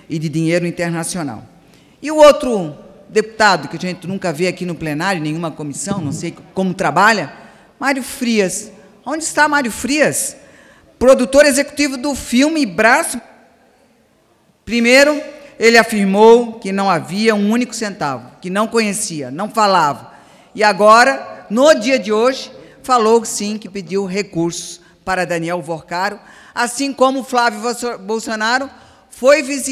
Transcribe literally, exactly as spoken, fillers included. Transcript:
e de dinheiro internacional. E o outro deputado, que a gente nunca vê aqui no plenário, nenhuma comissão, não sei como trabalha, Mário Frias. Onde está Mário Frias? Produtor executivo do filme Braço. Primeiro, ele afirmou que não havia um único centavo, que não conhecia, não falava. E agora, no dia de hoje, falou sim que pediu recursos para Daniel Vorcaro, assim como Flávio Bolsonaro foi visitar